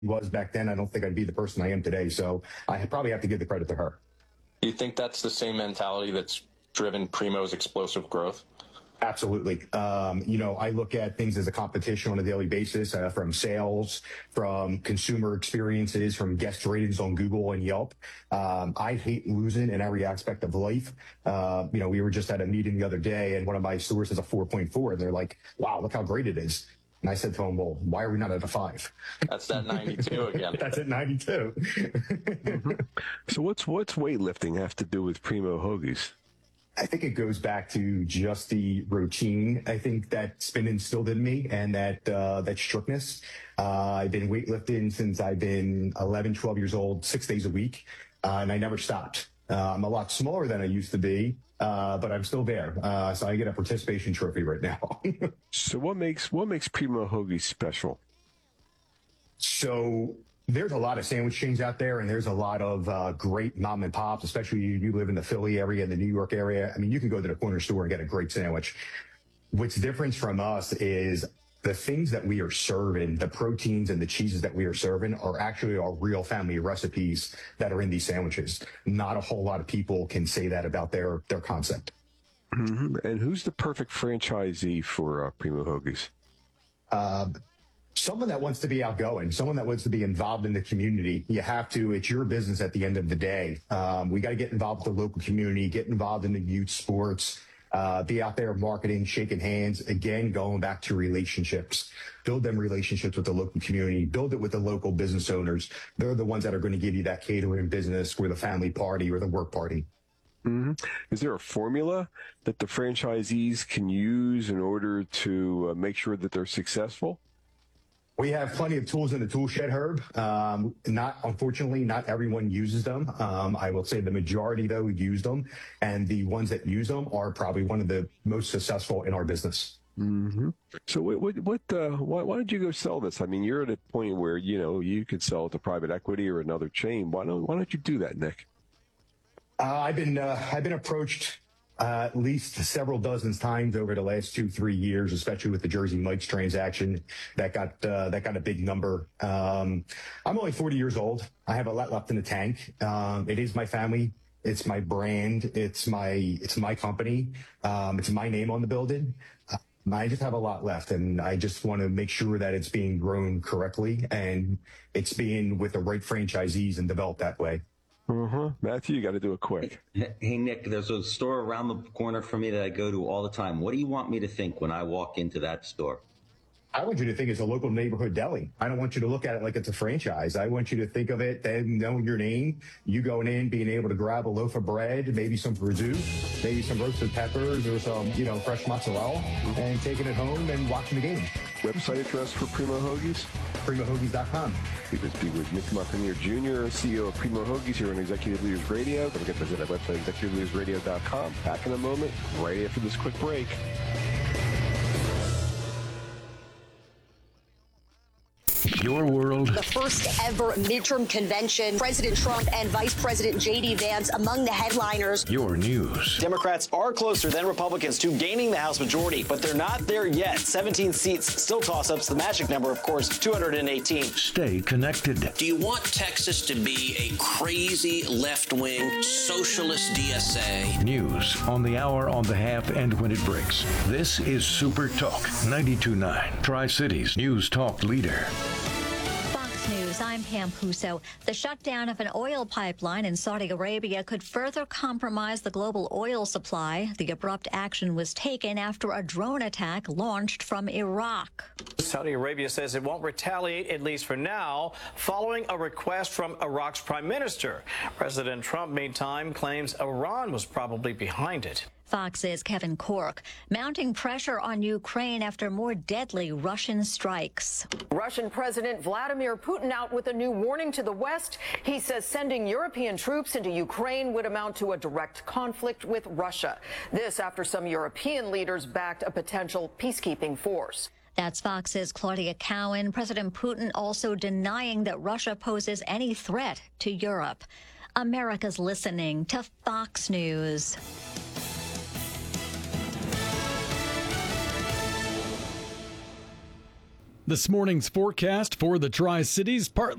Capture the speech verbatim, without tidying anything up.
was back then, I don't think I'd be the person I am today. So I probably have to give the credit to her. Do you think that's the same mentality that's driven Primo's explosive growth? Absolutely. Um, you know, I look at things as a competition on a daily basis, uh, from sales, from consumer experiences, from guest ratings on Google and Yelp. Um, I hate losing in every aspect of life. Uh, you know, we were just at a meeting the other day and one of my stores has a four point four and they're like, wow, look how great it is. And I said to them, well, why are we not at a five? That's that ninety-two again. That's at ninety-two. Mm-hmm. So what's what's weightlifting have to do with Primo Hoagies? I think it goes back to just the routine. I think that's been instilled in me and that uh, that strictness. Uh, I've been weightlifting since I've been eleven, twelve years old, six days a week, uh, and I never stopped. Uh, I'm a lot smaller than I used to be, uh, but I'm still there. Uh, so I get a participation trophy right now. So what makes what makes Primo Hoagies special? So there's a lot of sandwich chains out there, and there's a lot of uh, great mom and pops, especially you, you live in the Philly area, the New York area. I mean, you can go to the corner store and get a great sandwich. What's different from us is the things that we are serving, the proteins and the cheeses that we are serving are actually our real family recipes that are in these sandwiches. Not a whole lot of people can say that about their, their concept. Mm-hmm. And who's the perfect franchisee for uh, Primo Hoagies? Uh, Someone that wants to be outgoing, someone that wants to be involved in the community. You have to, it's your business at the end of the day. Um, we got to get involved with the local community, get involved in the youth sports, uh, be out there marketing, shaking hands. Again, going back to relationships, build them relationships with the local community, build it with the local business owners. They're the ones that are going to give you that catering business or the family party or the work party. Mm-hmm. Is there a formula that the franchisees can use in order to uh, make sure that they're successful? We have plenty of tools in the tool shed, Herb. Um, not, unfortunately, not everyone uses them. Um, I will say the majority, though, use them. And the ones that use them are probably one of the most successful in our business. Mm-hmm. So what, what, what uh, why, why did you go sell this? I mean, you're at a point where, you know, you could sell it to private equity or another chain. Why don't, why don't you do that, Nick? Uh, I've been, uh, I've been approached Uh, at least several dozens times over the last two, three years, especially with the Jersey Mike's transaction that got uh, that got a big number. Um, I'm only forty years old. I have a lot left in the tank. Um, it is my family. It's my brand. It's my it's my company. Um, it's my name on the building. Uh, I just have a lot left, and I just want to make sure that it's being grown correctly and it's being with the right franchisees and developed that way. Uh-huh. Matthew, you got to do it quick. Hey, Nick, there's a store around the corner from me that I go to all the time. What do you want me to think when I walk into that store? I want you to think it's a local neighborhood deli. I don't want you to look at it like it's a franchise. I want you to think of it, then knowing your name, you going in, being able to grab a loaf of bread, maybe some prosciutto, maybe some roasted peppers or some, you know, fresh mozzarella, and taking it home and watching the game. Website address for Primo Hoagies? Primo Hoagies dot com. We will speak with Nick Montagnier Junior, C E O of Primo Hoagies here on Executive Leaders Radio. Don't forget to visit our website, executive leaders radio dot com. Back in a moment, right after this quick break. Your world. The first ever midterm convention. President Trump and Vice President J D Vance among the headliners. Your news. Democrats are closer than Republicans to gaining the House majority, but they're not there yet. seventeen seats, still toss-ups. The magic number, of course, two hundred eighteen. Stay connected. Do you want Texas to be a crazy left-wing socialist D S A? News on the hour, on the half, and when it breaks. This is Super Talk ninety-two point nine, Tri-Cities News Talk leader. News. I'm Pam Puso. The shutdown of an oil pipeline in Saudi Arabia could further compromise the global oil supply. The abrupt action was taken after a drone attack launched from Iraq. Saudi Arabia says it won't retaliate, at least for now, following a request from Iraq's prime minister. President Trump, meantime, claims Iran was probably behind it. Fox's Kevin Cork. Mounting pressure on Ukraine after more deadly Russian strikes. Russian President Vladimir Putin out with a new warning to the West. He says sending European troops into Ukraine would amount to a direct conflict with Russia. This after some European leaders backed a potential peacekeeping force. That's Fox's Claudia Cowan. President Putin also denying that Russia poses any threat to Europe. America's listening to Fox News. This morning's forecast for the Tri-Cities, partly